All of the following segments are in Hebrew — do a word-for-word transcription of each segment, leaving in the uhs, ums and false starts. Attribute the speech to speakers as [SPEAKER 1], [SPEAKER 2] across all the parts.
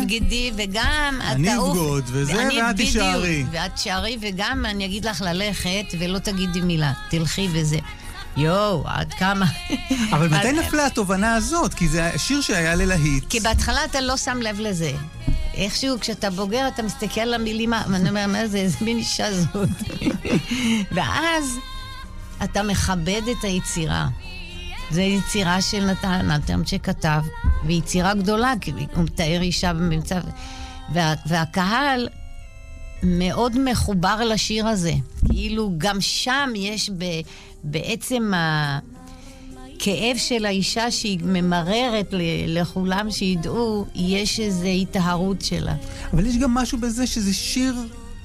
[SPEAKER 1] תבגדי, וגם
[SPEAKER 2] אני אבגוד, וזה, ואת תישארי.
[SPEAKER 1] ואת תישארי, וגם אני אגיד לך ללכת, ולא תגידי מילה, תלכי וזה. יואו, עד כמה.
[SPEAKER 2] אבל מתי נפלה התובנה הזאת? כי זה שיר שהיה ללהיט.
[SPEAKER 1] כי בהתחלה אתה לא שם לב לזה. איכשהו, כשאתה בוגר, אתה מסתכל על המילים, ואני אומר, מה זה, איזה מין אישה זאת. ואז אתה מכבד את היצירה. זו יצירה של נתן, נתן שכתב, ויצירה גדולה, כי הוא מתאר אישה במצב, וה, והקהל מאוד מחובר לשיר הזה. כאילו, גם שם יש ב, בעצם הכאב של האישה שהיא ממררת ל, לכולם שידעו, יש איזו התאהרות שלה.
[SPEAKER 2] אבל יש גם משהו בזה שזה שיר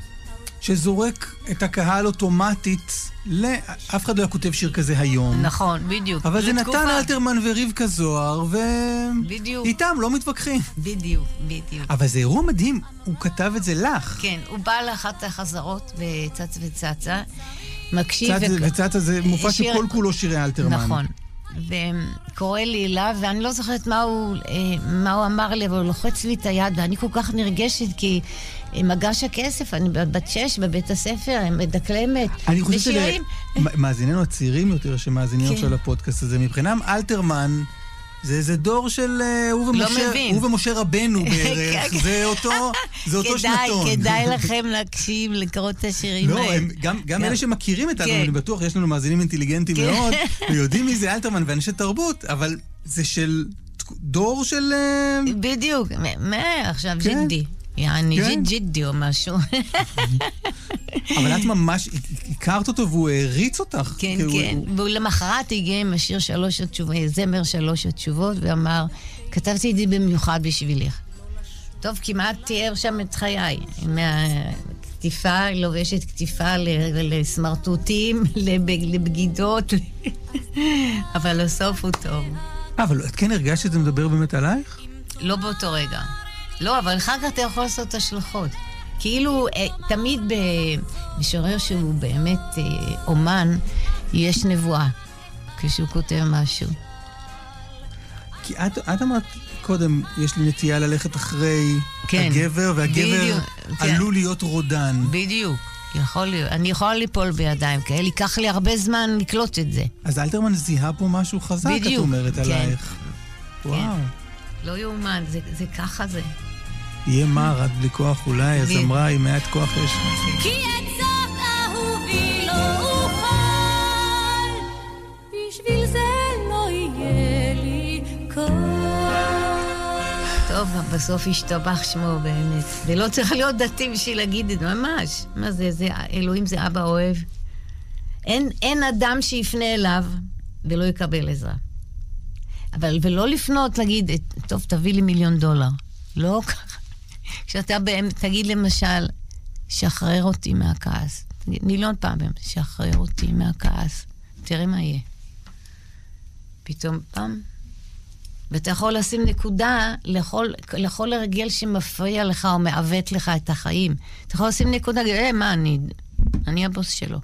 [SPEAKER 2] שזורק את הקהל אוטומטית, אף אחד לא היה כותב שיר כזה היום.
[SPEAKER 1] נכון, בדיוק.
[SPEAKER 2] אבל זה נתן אלתרמן ורבקה זוהר, ואיתם לא מתווכחים.
[SPEAKER 1] בדיוק, בדיוק.
[SPEAKER 2] אבל זה אירוע מדהים, הוא כתב את זה לך.
[SPEAKER 1] כן, הוא בא לאחת החזרות וצץ וצצה, מקשיב...
[SPEAKER 2] צץ וצצה זה מופע שכל כולו שירי אלתרמן.
[SPEAKER 1] נכון. וקורא לי אליו, ואני לא זוכרת מה הוא, מה הוא אמר לי, אבל הוא לוחץ לי את היד, ואני כל כך נרגשת, כי מגש הכסף, אני בת שש בבית הספר, מדקלמת.
[SPEAKER 2] אני חושבת שמאזיננו הצעירים יותר שמאזינים עכשיו לפודקאסט הזה, מבחינם אלתרמן זה איזה דור של הוא ומשה רבנו בערך, זה אותו שנתון.
[SPEAKER 1] כדאי לכם להקשיב, לקרוא את השירים האלה.
[SPEAKER 2] לא, גם אלה שמכירים את אלתרמן, אני בטוח, יש לנו מאזינים אינטליגנטים מאוד, ויודעים מי זה אלתרמן ואנשי תרבות, אבל זה של דור של...
[SPEAKER 1] בדיוק, מה עכשיו ג'ידי? יעני ג'ידי או משהו.
[SPEAKER 2] אבל את ממש הכרת אותו והוא הריץ אותך.
[SPEAKER 1] כן, כן. והוא למחרת הגיע עם השיר שלוש התשובות, זמר שלוש התשובות, ואמר, כתבתי את זה במיוחד בשבילך. טוב, כמעט תיאר שם את חיי. מהכתיפה, לובשת כתיפה לסמרטוטים, לבגידות. אבל הסוף הוא טוב.
[SPEAKER 2] אבל את כן הרגשת שזה מדבר באמת עלייך?
[SPEAKER 1] לא באותו רגע. לא, אבל אחר כך אתה יכול לעשות השלכות. כאילו, תמיד במשורר שהוא באמת אומן, יש נבואה כשהוא כותב משהו.
[SPEAKER 2] כי את, את אמרת קודם, יש לי נטייה ללכת אחרי כן, הגבר, והגבר בדיוק, עלול כן. להיות רודן.
[SPEAKER 1] בדיוק. יכול להיות. אני יכולה ליפול בידיים כאלה, ייקח לי הרבה זמן לקלוט את זה.
[SPEAKER 2] אז אלתרמן זיהה פה משהו חזק, בדיוק, את אומרת כן. עלייך.
[SPEAKER 1] כן. וואו. לא יאומן, זה, זה ככה זה.
[SPEAKER 2] יהיה מר עד בלי כוח אולי, אז אמרה, עם מעט כוח יש.
[SPEAKER 3] כי את זאת אהובי לא אוכל, בשביל זה לא יהיה לי כוח.
[SPEAKER 1] טוב, בסוף השתבח שמו באמת. ולא צריך להיות דתי בשביל להגיד את זה, ממש. מה זה, זה, אלוהים זה אבא אוהב. אין, אין אדם שיפנה אליו ולא יקבל עזרה. אבל, ולא לפנות, להגיד, טוב, תביא לי מיליון דולר. לא ככה. כשאתה באמת, תגיד למשל, שחרר אותי מהכעס. תגיד, מיליון פעמים, שחרר אותי מהכעס. תראה מה יהיה. פתאום פעם. ואתה יכול לשים נקודה לכל, לכל הרגל שמפריע לך או מעוות לך את החיים. אתה יכול לשים נקודה, אה, מה, אני, אני הבוס שלו.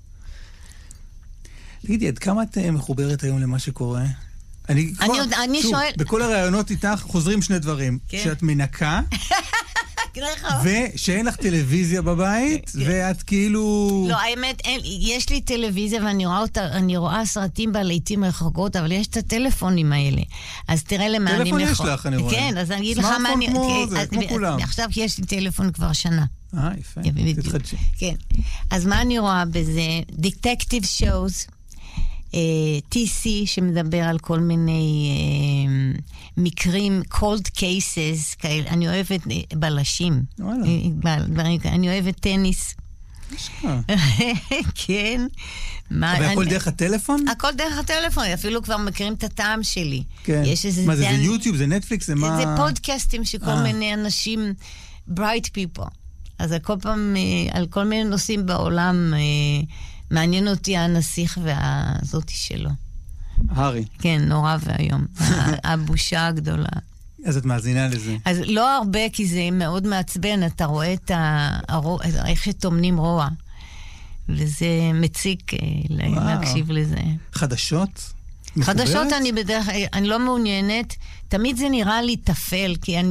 [SPEAKER 2] תגידי, עד כמה את מחוברת היום למה שקורה? אני,
[SPEAKER 1] אני, כבר, אני
[SPEAKER 2] שוב,
[SPEAKER 1] שואל...
[SPEAKER 2] בכל הרעיונות איתך חוזרים שני דברים. כן. שאת מנקה, ושאין לך טלוויזיה בבית, כן. ואת כאילו...
[SPEAKER 1] לא, האמת, אין, יש לי טלוויזיה ואני רואה אותה, אני רואה סרטים בלעיתים רחוקות, אבל יש את הטלפונים האלה. אז תראה למה אני...
[SPEAKER 2] טלפון יש לך, אני רואה.
[SPEAKER 1] כן, אז אני אגיד לך מה אני...
[SPEAKER 2] כמו זה,
[SPEAKER 1] אז,
[SPEAKER 2] כמו כולם.
[SPEAKER 1] עכשיו יש לי טלפון כבר שנה.
[SPEAKER 2] אה, יפה. תתחדשי.
[SPEAKER 1] כן. אז מה אני רואה בזה? דטקטיב שואוז. טי סי שמדבר על כל מיני uh, מקרים, cold cases, כאלה. אני אוהבת בלשים. אני אוהבת טניס. כן.
[SPEAKER 2] אבל הכל דרך הטלפון?
[SPEAKER 1] הכל דרך הטלפון, אפילו כבר מכירים את הטעם שלי.
[SPEAKER 2] מה זה, זה יוטיוב, זה נטפליקס, זה מה...
[SPEAKER 1] זה פודקאסטים שכל מיני אנשים, bright people. אז כל פעם, על כל מיני נושאים בעולם... מעניין אותי הנסיך והזאתי שלו.
[SPEAKER 2] הרי.
[SPEAKER 1] כן, נורא והיום. הבושה הגדולה.
[SPEAKER 2] אז את מאזינה לזה.
[SPEAKER 1] אז לא הרבה, כי זה מאוד מעצבן. אתה רואה את הרוע, איך שתומנים רוע. וזה מציק להקשיב לזה.
[SPEAKER 2] חדשות?
[SPEAKER 1] חדשות אני בדרך, אני לא מעוניינת. תמיד זה נראה לי תפל, כי אני